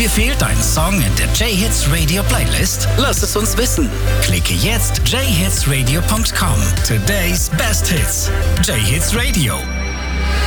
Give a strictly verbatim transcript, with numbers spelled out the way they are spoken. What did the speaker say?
Dir fehlt ein Song in der J-Hits Radio Playlist? Lass es uns wissen. Klicke jetzt j hits radio punkt com. Today's Best Hits. J-Hits Radio.